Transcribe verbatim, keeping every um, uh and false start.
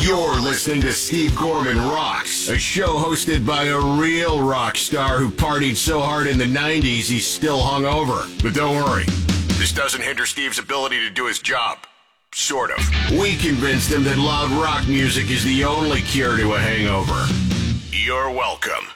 You're listening to Steve Gorman Rocks, a show hosted by a real rock star who partied so hard in the nineties he's still hungover. But don't worry, this doesn't hinder Steve's ability to do his job. Sort of. We convinced him that loud rock music is the only cure to a hangover. You're welcome.